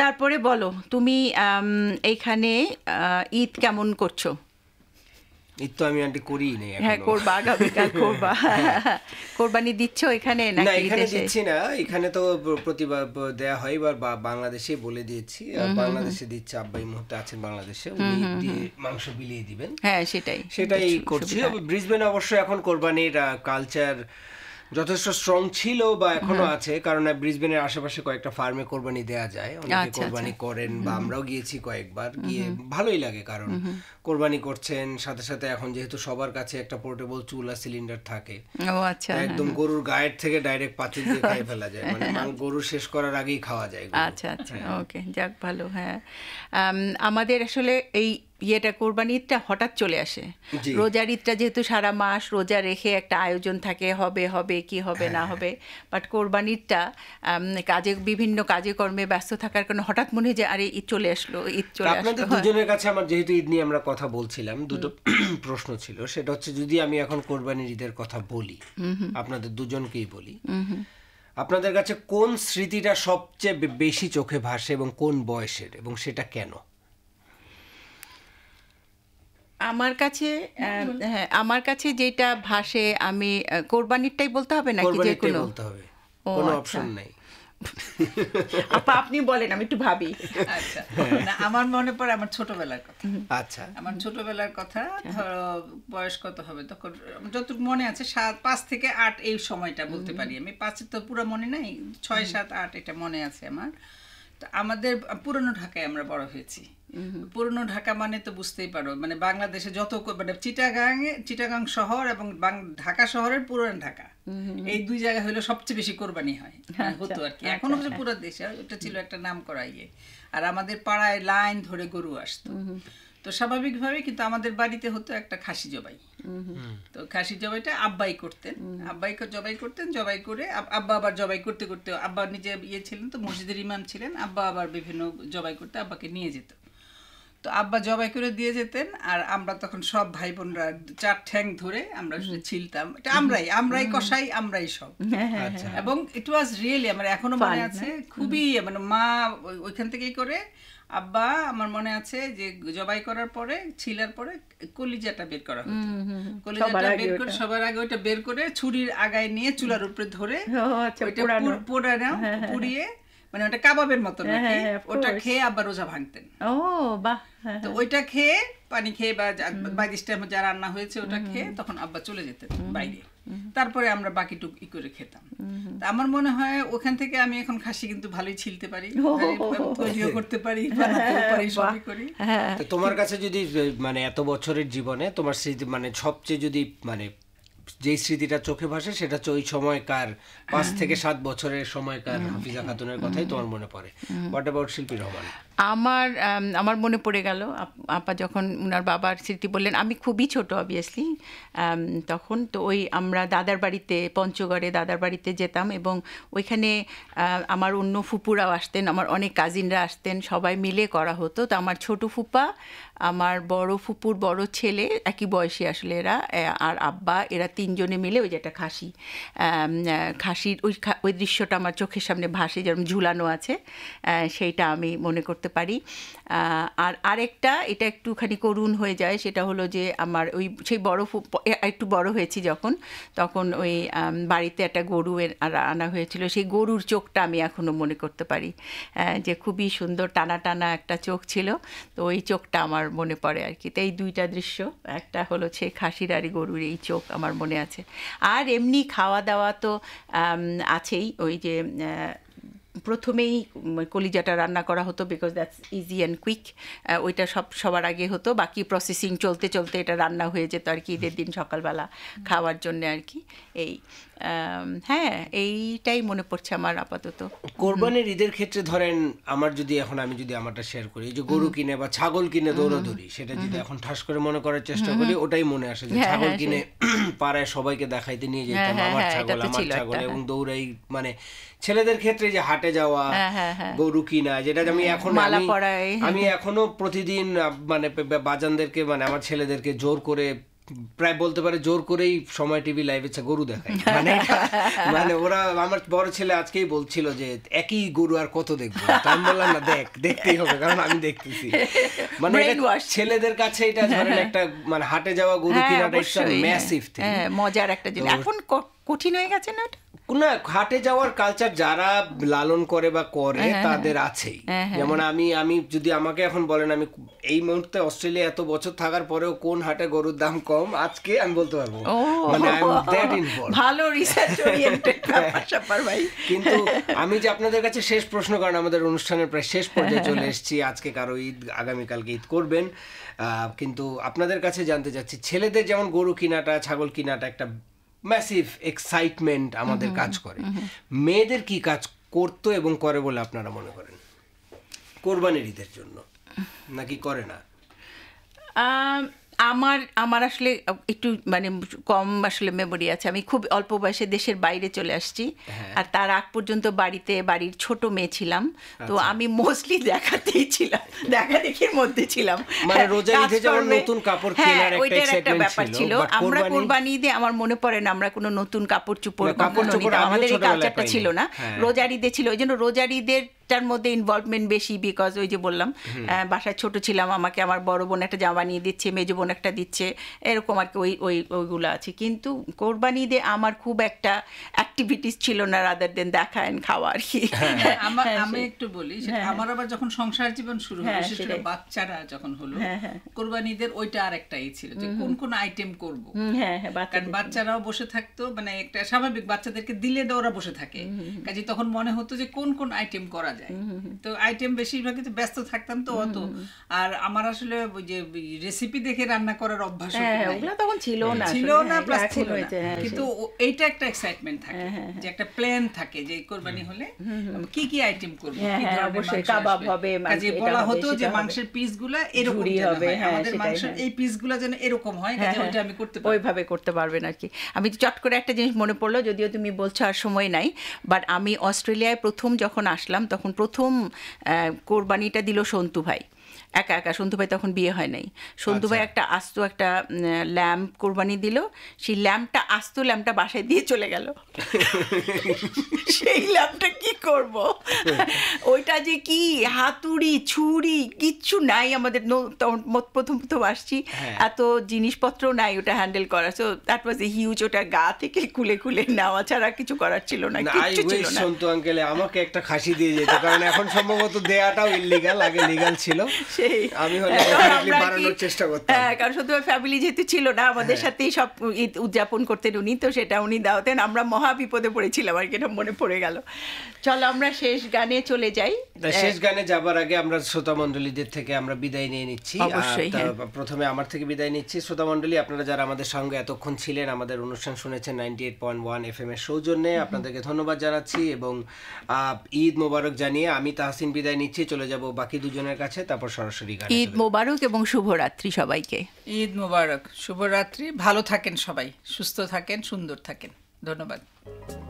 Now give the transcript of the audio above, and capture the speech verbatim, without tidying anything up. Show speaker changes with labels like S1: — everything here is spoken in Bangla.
S1: তারপরে বলো তুমি এইখানে ঈদ কেমন করছো?
S2: ঈদ তো আমি আন্টি করিই নাই এখনো।
S1: হ্যাঁ করবা, আগামীকাল করবা। কোরবানি দিচ্ছ এখানে
S2: না
S1: নাকি?
S2: এখানে দিচ্ছি না, এখানে তো প্রতিবার দেয়া হয়, এবার বাংলাদেশে বলে দিয়েছি, বাংলাদেশে দিচ্ছে, আব্বা এই মুহূর্তে আছেন বাংলাদেশে, উনি দিয়ে মাংস বিলিয়ে দিবেন।
S1: হ্যাঁ সেটাই
S2: সেটাই করছি। ব্রিসবেন অবশ্যই এখন কোরবানির কালচার যথেষ্ট স্ট্রং ছিল বা এখনো আছে, কারণ ব্রিসবেনের আশেপাশে কয়েকটা ফার্মে কোরবানি দেয়া যায়, অনেকে কোরবানি করেন বা আমরাও গিয়েছি কয়েকবার, গিয়ে ভালোই লাগে, কারণ কোরবানি করছেন সাথে সাথে এখন যেহেতু সবার কাছে একটা পোর্টেবল চুলা সিলিন্ডার থাকে, একদম গরুর গায়ের থেকে ডাইরেক্ট পাতিল দিয়ে খেয়ে ফেলা যায়, মানে গরু শেষ করার আগেই খাওয়া যায়।
S1: আচ্ছা আচ্ছা, ওকে, যাক ভালো। হ্যাঁ আমাদের আসলে এই ইয়েটা কোরবানি ঈদটা হঠাৎ চলে আসে, রোজার ঈদটা যেহেতু সারা মাস রোজা রেখে একটা আয়োজন থাকে, হবে হবে কি হবে না হবে, বাট কোরবানিটা কাজে বিভিন্ন কাজে কর্মে ব্যস্ত থাকার কারণে হঠাৎ মনে হয় যে আরে ঈদ চলে আসলো, ঈদ চলে আসলো।
S2: আপনাদের দুজনের কাছে আমার যেহেতু ঈদ নিয়ে আমরা কথা বলছিলাম, দুটো প্রশ্ন ছিল, সেটা হচ্ছে যদি আমি এখন কোরবানির ঈদের কথা বলি, আপনাদের দুজনকেই বলি, আপনাদের কাছে কোন স্মৃতিটা সবচেয়ে বেশি চোখে ভাসে এবং কোন বয়সের, এবং সেটা কেন?
S1: আমার কাছে হ্যাঁ আমার কাছে যেটা ভাসে, আমি কোরবানিরটাই বলতে হবে নাকি যে কোনো
S2: বলতে হবে? কোনো অপশন নাই।
S1: আপা আপনি বলেন, আমি একটু ভাবি।
S3: আচ্ছা না, আমার মনে পড়ে আমার ছোটবেলার কথা।
S2: আচ্ছা,
S3: আমার ছোটবেলার কথা, ধরো বয়স কত হবে তখন, যতটুকু মনে আছে সাত পাঁচ থেকে আট এই সময়টা বলতে পারি আমি, পাঁচের তো পুরো মনে নাই, ছয় সাত আট এটা মনে আছে আমার। তো আমাদের পুরনো ঢাকায় আমরা বড় হয়েছি। পুরনো ঢাকা মানে তো বুঝতেই পারো, মানে বাংলাদেশে যত মানে চিটাগাং চিটাগাং শহর এবং ঢাকা শহরের পুরান ঢাকা, এই দুই জায়গা হলো সবচেয়ে বেশি কোরবানি হয় হতো আর কি। এখনো পুরো দেশে এটা ছিল একটা নাম করা ইয়ে। আর আমাদের পাড়ায় লাইন ধরে গরু আসতো, তো স্বাভাবিকভাবে কিন্তু আমাদের বাড়িতে হতো একটা খাসি জবাই। তো খাসি জবাইটা আব্বাই করতেন, আব্বাই জবাই করতেন, জবাই করে আব্বা আবার জবাই করতে করতে, আব্বা নিজে ইয়ে ছিলেন তো মসজিদের ইমাম ছিলেন, আব্বা আবার বিভিন্ন জবাই করতে আব্বাকে নিয়ে যেত। তো আব্বা জবাই করে দিয়ে যেতেন, আর আমরা তখন সব ভাই বোনরা চার ঠ্যাং ধরে আমরা ছিলতাম, এটা আমরাই আমরাই কষাই আমরাই সব। এবং ইট ওয়াজ রিয়েলি আমার এখনো মনে আছে, খুবই মানে মা ওইখান থেকেই করে। আব্বা আমার মনে আছে যে জবাই করার পরে ছিলার পরে কলিজাটা বের করা হতো, কলিজাটা বের করে সবার আগে ওইটা বের করে ছুরির আগায় নিয়ে চুলার উপরে ধরে ওইটা পোড়ানো পুড়িয়ে, মানে ওটা কাবাবের মতো নাকি, ওটা খেয়ে আবার রোজা ভাঙতেন।
S1: ও বাহ।
S3: তো ওইটা খেয়ে পানি খেয়ে বা বাইশ টাইমে যা রান্না হয়েছে ওটা খেয়ে তখন আব্বা চলে যেতেন বাইরে, তারপরে আমরা বাকিটুকু ই করে খেতাম। তা আমার মনে হয় ওখান থেকে আমি এখন খাসি কিন্তু ভালোই ছিলতে পারি, তৈরিও করতে পারি, বানাতেও পারি, সবই করি।
S2: তো তোমার কাছে যদি মানে এত বছরের জীবনে তোমার স্মৃতি মানে সবচেয়ে যদি মানে যে স্মৃতিটা চোখে ভাসে সেটা হচ্ছে ওই সময়কার পাঁচ থেকে সাত বছরের সময়কার হাফিজা খাতুনের কথাই তোমার মনে পড়ে। হোয়াট অ্যাবাউট শিল্পী রহমান?
S1: আমার আমার মনে পড়ে গেল আপা যখন ওনার বাবার স্মৃতি বললেন, আমি খুবই ছোট অবভিয়াসলি তখন, তো ওই আমরা দাদার বাড়িতে পঞ্চগড়ে দাদার বাড়িতে যেতাম, এবং ওইখানে আমার অন্য ফুপুরাও আসতেন, আমার অনেক কাজিনরা আসতেন, সবাই মিলে করা হতো। তো আমার ছোট ফুপা, আমার বড় ফুপুর বড় ছেলে, একই বয়সী আসলে এরা, আর আব্বা, এরা তিনজনে মিলে ওই যে একটা খাসি খাসির ওই ওই দৃশ্যটা আমার চোখের সামনে ভাসে, যেরকম ঝুলানো আছে, সেইটা আমি মনে করতে পারি। আর আরেকটা, এটা একটুখানি করুণ হয়ে যায়, সেটা হলো যে আমার ওই সেই বড় একটু বড় হয়েছি যখন, তখন ওই বাড়িতে একটা গরু আনা হয়েছিল, সেই গরুর চোখটা আমি এখনও মনে করতে পারি, যে খুবই সুন্দর টানা টানা একটা চোখ ছিল, তো ওই চোখটা আমার মনে পড়ে আর কি। তো এই দুইটা দৃশ্য, একটা হলো সে খাসির আর গরুর এই চোখ আমার মনে আছে। আর এমনি খাওয়া দাওয়া তো আছেই, ওই যে প্রথমেই কলিজাটা রান্না করা হতো, because that's easy and quick, ওইটা সব সবার আগে হতো, বাকি প্রসেসিং চলতে চলতে এটা রান্না হয়ে যেত আর কি ঈদের দিন সকালবেলা খাওয়ার জন্য আর কি। এই হ্যাঁ এইটাই মনে পড়ছে আমার আপাতত।
S2: কোরবানির ঈদের ক্ষেত্রে ধরেন আমার যদি এখন আমি যদি আমারটা শেয়ার করি, এই যে গরু কিনে বা ছাগল কিনে দৌড়াদৌড়ি, সেটা যদি এখন ঠাস করে মনে করার চেষ্টা করি, ওটাই মনে আসে যে ছাগল কিনে পাড়ায় সবাইকে দেখাইতে নিয়ে যেতাম, আমার ছাগল আমার ছাগল, এবং দৌড়াই, মানে ছেলেদের ক্ষেত্রে যে হাটে যাওয়া, গরু কিনা, যেটা আমি এখন আমি এখনো প্রতিদিন মানে বাজানদেরকে মানে আমার ছেলেদেরকে জোর করে প্রায় বলতে পারে জোর করেই সময় টিভি লাইভে গরু দেখায়, মানে মানে ওরা, আমার বড় ছেলে আজকেই বলছিল যে একই গরু আর কত দেখবো, আমি বললাম না দেখ, দেখতেই হবে কারণ আমি দেখতেছি। মানে ছেলেদের কাছে এটা ধরেন একটা মানে হাটে যাওয়া গরু কিনাটা একটা ম্যাসিভ থিং,
S1: মজার একটা জিনিস। এখন কঠিন হয়ে গেছে না
S2: না, হাটে যাওয়ার কালচার যারা লালন করে বা করে তাদের আছেই। যেমন আমি আমি যদি আমাকে এখন বলেন আমি এই মুহূর্তে অস্ট্রেলিয়া এত বছর থাকার পরেও কোন হাটে গরুর দাম কম আজকে আমি বলতে পারবো, মানে আই এম দ্যাট ইনভলভড।
S1: ভালো রিসার্চ ওরিয়েন্টেড ব্যাপার ভাই।
S2: কিন্তু আমি যে আপনাদের কাছে শেষ প্রশ্ন, কারণ আমাদের অনুষ্ঠানের প্রায় শেষ পর্যায়ে চলে এসেছি, আজকে কারো ঈদ, আগামীকালকে ঈদ করবেন, কিন্তু আপনাদের কাছে জানতে চাচ্ছি, ছেলেদের যেমন গরু কিনাটা, ছাগল কিনাটা একটা ম্যাসিভ এক্সাইটমেন্ট আমাদের কাজ করে, মেয়েদের কি কাজ করতো এবং করে বলে আপনারা মনে করেন কোরবানির ঈদের জন্য, নাকি করে না?
S1: আমার আমার আসলে একটু মানে কম আসলে মেমোরি আছে। আমি খুব অল্প বয়সে দেশের বাইরে চলে আসছি, আর তার আগ পর্যন্ত বাড়িতে বাড়ির ছোট মেয়ে ছিলাম, তো আমি মোস্টলি দেখাতেই ছিলাম, দেখা দেখির মধ্যে ছিলাম।
S2: মানে রোজার ঈদে যেমন নতুন কাপড় কেনার একটা
S1: ব্যাপার ছিল। আমরা কোরবানি ঈদে আমার মনে পড়ে না আমরা কোনো নতুন কাপড় চোপড় কাপড় চোপড় আমাদের এই কালচারটা ছিল না। রোজার ঈদে ছিল, ওই জন্য রোজার ঈদের টার মধ্যে ইনভলভমেন্ট বেশি, বিকজ ওই যে বললাম বাসায় ছোট ছিলাম, আমাকে আমার বড় বোন একটা জামা নিয়ে দিচ্ছে, মেজো বোন একটা দিচ্ছে, এরকম আর কি ওই ওই ওইগুলো আছে। কিন্তু কোরবানি ঈদে আমার খুব একটা অ্যাক্টিভিটিস ছিল না, রাদার দেন দেখা এন্ড খাওয়া আর কি।
S3: আমি একটু বলি, আমার আবার যখন সংসার জীবন শুরু হলো, বিশেষ করে বাচ্চারা যখন হলো, কোরবানি ঈদের ওইটা আর একটাই ছিল যে কোন কোন আইটেম করব। কারণ বাচ্চারাও বসে থাকতো, মানে একটা স্বাভাবিক, বাচ্চাদেরকে দিলে তো ওরা বসে থাকে, কাজে তখন মনে হতো যে কোন কোন আইটেম করা যায়। তো আইটেম বেশিরভাগই তো ব্যস্ত থাকতাম তো অত, আর আমার আসলে ওই যে রেসিপি দেখে রান্না করার অভ্যাস
S1: ওগুলো তখন ছিল না
S3: ছিল না প্লাস ছিল না, কিন্তু এইটা একটা এক্সাইটমেন্ট থাকে যে একটা প্ল্যান থাকে যে কোরবানি হলে কি কি আইটেম করব,
S1: অবশ্যই কাবাব হবে,
S3: কাজে বলা হতো যে মাংসের পিসগুলো এরকম হবে, আমাদের মাংসের এই পিসগুলো যেন এরকম হয়, কাজে ওইটা আমি করতে পারবো,
S1: ওইভাবে করতে পারবেন আর কি। আমি চট করে একটা জিনিস মনে পড়লো, যদিও তুমি বলছো আর সময় নাই, বাট আমি অস্ট্রেলিয়ায় প্রথম যখন আসলাম তখন প্রথম কোরবানিটা দিল সন্তু ভাই, একা একা। সন্তু ভাই তখন বিয়ে হয় নাই। সন্তু ভাই একটা আস্ত একটা ল্যাম্প কোরবানি দিল, সেই ল্যাম্পটা আস্ত ল্যাম্পটা বাসায় দিয়ে চলে গেল। সেই ল্যাম্পটা কি করব, ওইটা যে কি হাতুড়ি ছুরি কিচ্ছু নাই আমাদের, প্রথম প্রথম আসছি, এত জিনিসপত্র নাই ওটা হ্যান্ডেল করা। So that was a huge, ওটা গা থেকে খুলে খুলে নেওয়া ছাড়া কিছু করার ছিল না, কিচ্ছু ছিল না।
S2: সন্তু আঙ্কেলে আমাকে একটা খাসি দিয়ে যেত, কারণ এখন সম্ভবত দেয়াটাও ইল্লিগাল, আগে লিগ্যাল ছিল। আমি হলে ডেফিনেটলি বাড়ানোর চেষ্টা করতাম।
S1: হ্যাঁ, কারণ শুধু ফ্যামিলি যেহেতু ছিল না, আমাদের সাথেই সব ঈদ উদযাপন করতেন উনি, তো সেটা উনি দাওতেন। আমরা মহা বিপদে পড়েছিলাম আর কি, এটা মনে পড়ে গেল। চলো আমরা শেষ গানে চলে যাই।
S2: শেষ গানে যাবার আগে আমরা শ্রোতা মণ্ডলীদের থেকে আমরা বিদায় নিয়ে নিচ্ছি। প্রথমে আমার থেকে বিদায় নিচ্ছি। শ্রোতা মণ্ডলী, আপনারা যারা আমাদের সঙ্গে এতক্ষণ ছিলেন, আমাদের অনুষ্ঠান শুনেছেন ninety eight point one F M এর সৌজন্যে, আপনাদেরকে ধন্যবাদ জানাচ্ছি এবং ঈদ মোবারক জানিয়ে আমি তাহসিন বিদায় নিচ্ছি। চলে যাব বাকি দুজনের কাছে, তারপর সরাসরি গান।
S1: ঈদ মোবারক এবং শুভরাত্রি সবাইকে।
S3: ঈদ মোবারক, শুভরাত্রি, ভালো থাকেন সবাই, সুস্থ থাকেন, সুন্দর থাকেন, ধন্যবাদ।